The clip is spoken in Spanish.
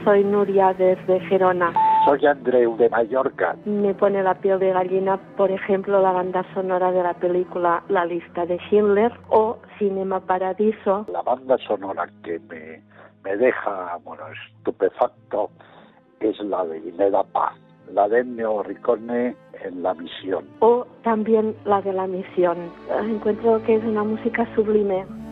Soy Nuria desde Gerona. Soy Andreu de Mallorca. Me pone la piel de gallina, por ejemplo, la banda sonora de la película La lista de Schindler o Cinema Paradiso. La banda sonora que me deja, estupefacto es la de Ineda Paz, la de Ennio Morricone en La Misión. O también la de La Misión. Encuentro que es una música sublime.